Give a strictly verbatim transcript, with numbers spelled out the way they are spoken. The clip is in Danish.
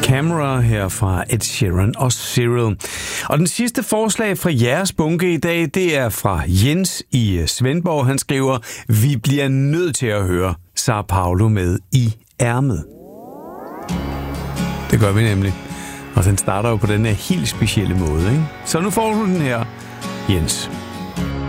Camera her fra Ed Sheeran og Cyril. Og den sidste forslag fra jeres bunke i dag, det er fra Jens i Svendborg. Han skriver, vi bliver nødt til at høre Sao Paulo med i ærmet. Det gør vi nemlig. Og den starter jo på den her helt specielle måde, ikke? Så nu får du den her, Jens.